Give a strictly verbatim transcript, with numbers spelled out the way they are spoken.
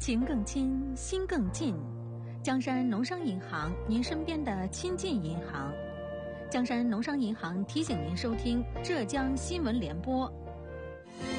情更亲，心更近。江山农商银行，您身边的亲近银行。江山农商银行提醒您收听浙江新闻联播